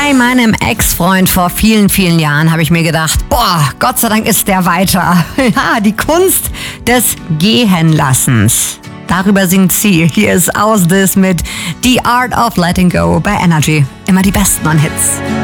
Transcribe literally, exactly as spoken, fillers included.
Bei meinem Ex-Freund vor vielen, vielen Jahren habe ich mir gedacht, boah, Gott sei Dank ist der weiter. Ja, die Kunst des Gehenlassens. Darüber singt sie. Hier ist Aus This mit The Art of Letting Go bei Energy. Immer die besten an Hits.